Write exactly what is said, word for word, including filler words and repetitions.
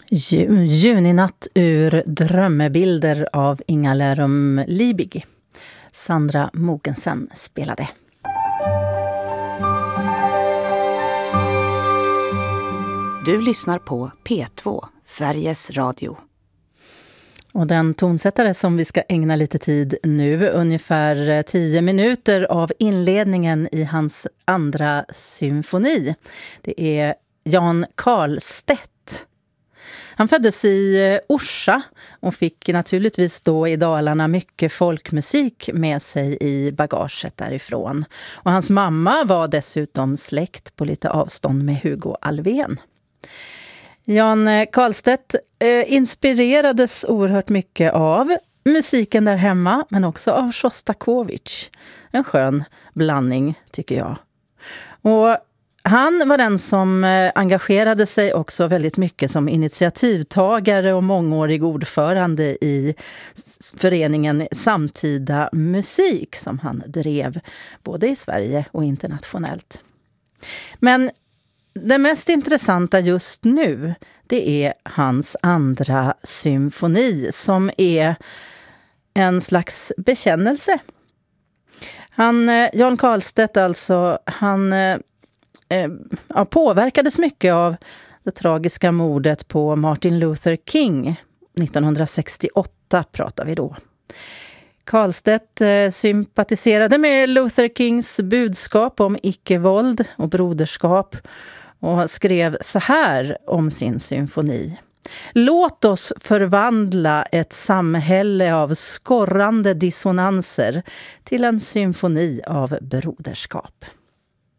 Ju- Juninatt ur Drömmebilder av Inga Lerum Liebig. Sandra Mogensen spelade. Du lyssnar på P två, Sveriges Radio. Och den tonsättare som vi ska ägna lite tid nu, ungefär tio minuter av inledningen i hans andra symfoni. Det är Jan Karlstedt. Han föddes i Orsa och fick naturligtvis då i Dalarna mycket folkmusik med sig i bagaget därifrån. Och hans mamma var dessutom släkt på lite avstånd med Hugo Alfvén. Jan Karlstedt eh, inspirerades oerhört mycket av musiken där hemma, men också av Sjostakovitj. En skön blandning, tycker jag. Och han var den som eh, engagerade sig också väldigt mycket som initiativtagare och mångårig ordförande i föreningen Samtida musik som han drev både i Sverige och internationellt. Men det mest intressanta just nu, det är hans andra symfoni som är en slags bekännelse. Han, Jan Karlstedt alltså, han eh, ja, påverkades mycket av det tragiska mordet på Martin Luther King. nittonhundrasextioåtta pratar vi då. Karlstedt eh, sympatiserade med Luther Kings budskap om icke-våld och broderskap och skrev så här om sin symfoni. Låt oss förvandla ett samhälle av skorrande dissonanser till en symfoni av broderskap.